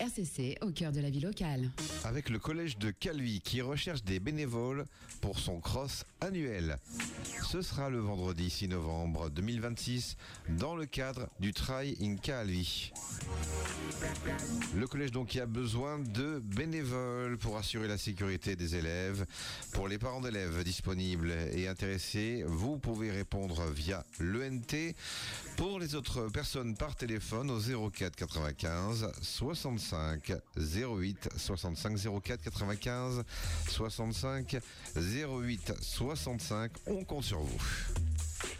RCC, au cœur de la vie locale. Avec le collège de Calvi qui recherche des bénévoles pour son cross annuel. Ce sera le vendredi 6 novembre 2026 dans le cadre du Trail in Calvi. Le collège donc qui a besoin de bénévoles pour assurer la sécurité des élèves. Pour les parents d'élèves disponibles et intéressés, vous pouvez répondre via l'ENT. Pour les autres personnes par téléphone au 04 95 65 08 65 04 95 65 08 65. On compte sur vous.